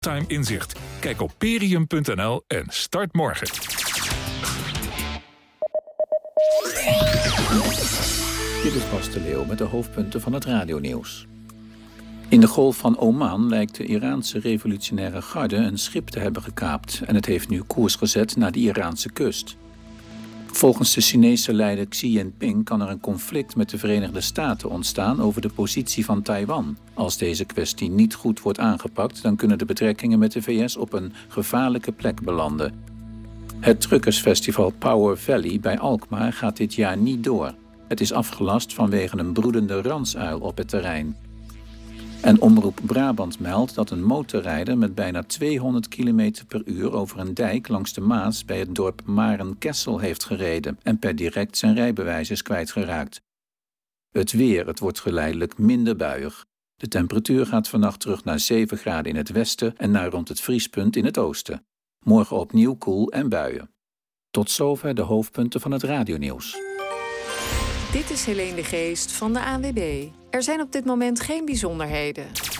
Time inzicht. Kijk op perium.nl en start morgen. Dit is Bas de Leeuw met de hoofdpunten van het radionieuws. In de Golf van Oman lijkt de Iraanse revolutionaire garde een schip te hebben gekaapt en het heeft nu koers gezet naar de Iraanse kust. Volgens de Chinese leider Xi Jinping kan er een conflict met de Verenigde Staten ontstaan over de positie van Taiwan. Als deze kwestie niet goed wordt aangepakt, dan kunnen de betrekkingen met de VS op een gevaarlijke plek belanden. Het truckersfestival Power Valley bij Alkmaar gaat dit jaar niet door. Het is afgelast vanwege een broedende ransuil op het terrein. En Omroep Brabant meldt dat een motorrijder met bijna 200 km per uur over een dijk langs de Maas bij het dorp Marenkessel heeft gereden en per direct zijn rijbewijs is kwijtgeraakt. Het weer, het wordt geleidelijk minder buiig. De temperatuur gaat vannacht terug naar 7 graden in het westen en naar rond het vriespunt in het oosten. Morgen opnieuw koel en buien. Tot zover de hoofdpunten van het radionieuws. Dit is Helene de Geest van de ANWB. Er zijn op dit moment geen bijzonderheden.